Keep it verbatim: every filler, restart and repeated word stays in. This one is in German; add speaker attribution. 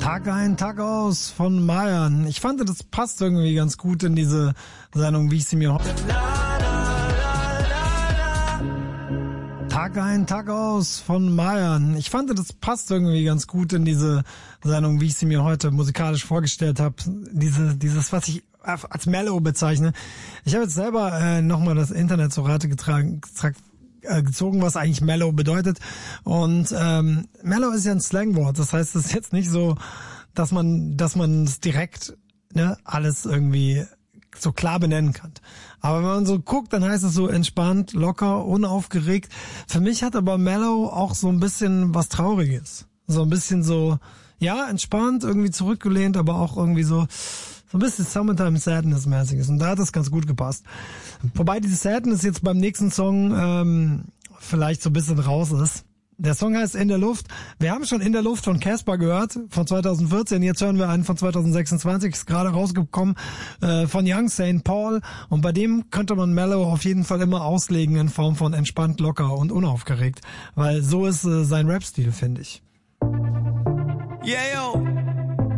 Speaker 1: Tag ein, Tag aus von Mayan. Ich fand, das passt irgendwie ganz gut in diese Sendung, wie ich sie mir heute... Tag ein, Tag aus von Mayan. Ich fand, das passt irgendwie ganz gut in diese Sendung, wie ich sie mir heute musikalisch vorgestellt habe. Diese, dieses, was ich als Mellow bezeichne. Ich habe jetzt selber äh, nochmal das Internet zur Rate getragen, getragen, äh, gezogen, was eigentlich Mellow bedeutet. Und ähm, Mellow ist ja ein Slangwort. Das heißt, es ist jetzt nicht so, dass man, dass man es direkt, ne, alles irgendwie so klar benennen kann. Aber wenn man so guckt, dann heißt es so entspannt, locker, unaufgeregt. Für mich hat aber Mellow auch so ein bisschen was Trauriges. So ein bisschen so, ja, entspannt, irgendwie zurückgelehnt, aber auch irgendwie so, so ein bisschen Summertime Sadness-mäßiges. Und da hat das ganz gut gepasst. Wobei diese Sadness jetzt beim nächsten Song ähm, vielleicht so ein bisschen raus ist. Der Song heißt In der Luft. Wir haben schon In der Luft von Casper gehört, von zwanzig vierzehn. Jetzt hören wir einen von zwanzig sechsundzwanzig, ist gerade rausgekommen, äh, von Young Saint Paul. Und bei dem könnte man Mellow auf jeden Fall immer auslegen in Form von entspannt, locker und unaufgeregt. Weil so ist äh, sein Rap-Stil, finde ich.
Speaker 2: Yeah, yo.